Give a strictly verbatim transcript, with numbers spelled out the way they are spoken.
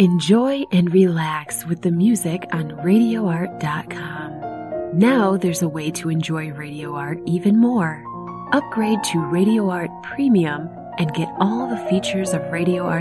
Enjoy and relax with the music on radio art dot com. Now there's a way to enjoy Radio Art even more. Upgrade to Radio Art Premium and get all the features of Radio Art